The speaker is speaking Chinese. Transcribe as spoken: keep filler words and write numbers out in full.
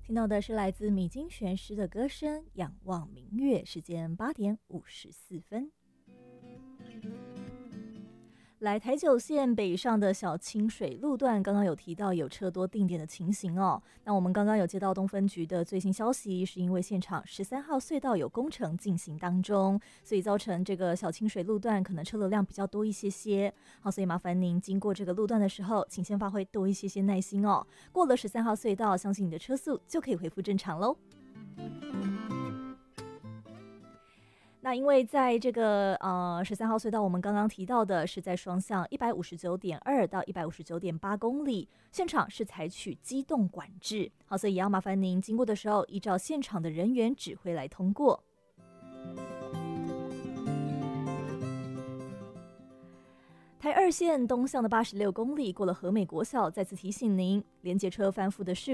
听到的是来自米津玄师的歌声《仰望明月》，时间八点五十四分。来台九线北上的小清水路段，刚刚有提到有车多定点的情形哦。那我们刚刚有接到东分局的最新消息，是因为现场十三号隧道有工程进行当中，所以造成这个小清水路段可能车流量比较多一些些。好，所以麻烦您经过这个路段的时候，请先发挥多一些些耐心哦。过了十三号隧道，相信你的车速就可以恢复正常喽。那因为在这个呃十三号隧道，我们刚刚提到的是在双向一百五十九点二到一百五十九点八公里，现场是采取机动管制。好，所以也要麻烦您经过的时候，依照现场的人员指挥来通过。台二线东向的八十六公里，过了和美国小，再次提醒您，连接车翻覆的事